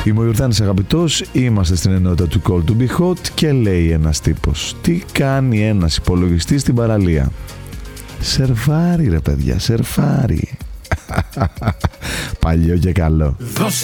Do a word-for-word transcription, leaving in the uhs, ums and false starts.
Είμαι ο Ιορδάνης Αγαπητός, είμαστε στην ενότητα του Call to be hot και λέει ένας τύπος: τι κάνει ένας υπολογιστής στην παραλία? Σερφάρει ρε παιδιά, σερφάρει. Παλιό και καλό. Δώσε